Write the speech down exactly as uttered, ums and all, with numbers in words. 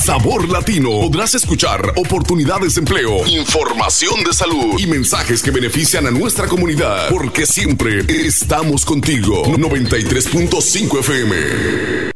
Sabor Latino. Podrás escuchar oportunidades de empleo, información de salud y mensajes que benefician a nuestra comunidad, porque siempre estamos contigo. noventa y tres punto cinco F M.